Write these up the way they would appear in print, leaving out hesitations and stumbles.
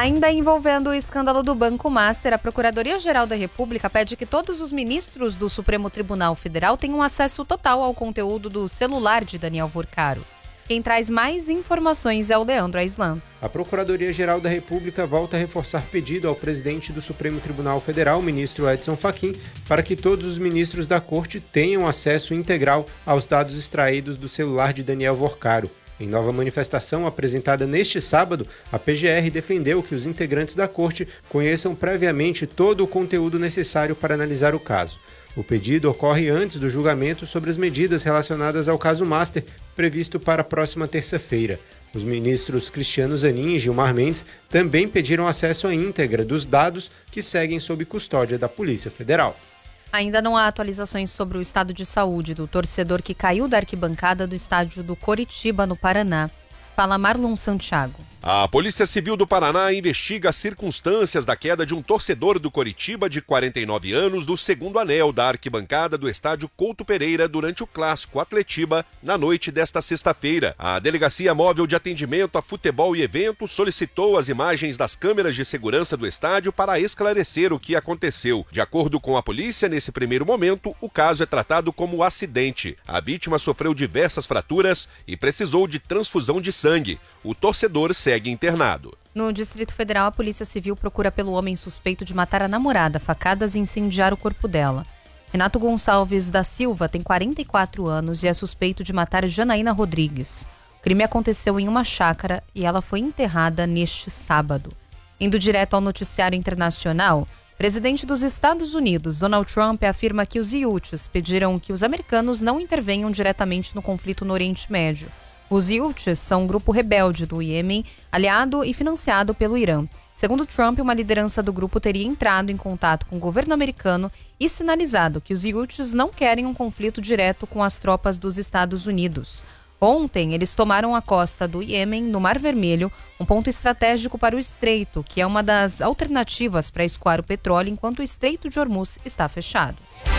Ainda envolvendo o escândalo do Banco Master, a Procuradoria-Geral da República pede que todos os ministros do Supremo Tribunal Federal tenham acesso total ao conteúdo do celular de Daniel Vorcaro. Quem traz mais informações é o Leandro Aislan. A Procuradoria-Geral da República volta a reforçar pedido ao presidente do Supremo Tribunal Federal, o ministro Edson Fachin, para que todos os ministros da Corte tenham acesso integral aos dados extraídos do celular de Daniel Vorcaro. Em nova manifestação apresentada neste sábado, a PGR defendeu que os integrantes da Corte conheçam previamente todo o conteúdo necessário para analisar o caso. O pedido ocorre antes do julgamento sobre as medidas relacionadas ao caso Master, previsto para a próxima terça-feira. Os ministros Cristiano Zanin e Gilmar Mendes também pediram acesso à íntegra dos dados que seguem sob custódia da Polícia Federal. Ainda não há atualizações sobre o estado de saúde do torcedor que caiu da arquibancada do estádio do Coritiba, no Paraná. Fala Marlon Santiago. A Polícia Civil do Paraná investiga as circunstâncias da queda de um torcedor do Coritiba de 49 anos do segundo anel da arquibancada do estádio Couto Pereira durante o clássico Atletiba na noite desta sexta-feira. A Delegacia Móvel de Atendimento a Futebol e Eventos solicitou as imagens das câmeras de segurança do estádio para esclarecer o que aconteceu. De acordo com a polícia, nesse primeiro momento, o caso é tratado como acidente. A vítima sofreu diversas fraturas e precisou de transfusão de sangue. O torcedor segue internado. No Distrito Federal, a Polícia Civil procura pelo homem suspeito de matar a namorada, facadas e incendiar o corpo dela. Renato Gonçalves da Silva tem 44 anos e é suspeito de matar Janaína Rodrigues. O crime aconteceu em uma chácara e ela foi enterrada neste sábado. Indo direto ao noticiário internacional, o presidente dos Estados Unidos, Donald Trump, afirma que os Houthis pediram que os americanos não intervenham diretamente no conflito no Oriente Médio. Os Houthis são um grupo rebelde do Iêmen, aliado e financiado pelo Irã. Segundo Trump, uma liderança do grupo teria entrado em contato com o governo americano e sinalizado que os Houthis não querem um conflito direto com as tropas dos Estados Unidos. Ontem, eles tomaram a costa do Iêmen, no Mar Vermelho, um ponto estratégico para o Estreito, que é uma das alternativas para escoar o petróleo enquanto o Estreito de Hormuz está fechado.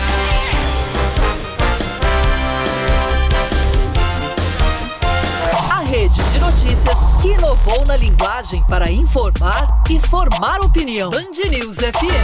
Rede de notícias que inovou na linguagem para informar e formar opinião. Band News FM.